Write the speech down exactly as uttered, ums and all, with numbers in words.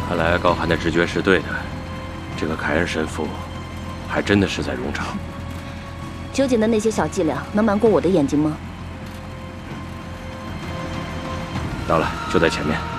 看来高寒的直觉是对的，这个凯恩神父还真的是在冗长。 究竟的那些小伎俩能瞒过我的眼睛吗？ 到了，就在前面。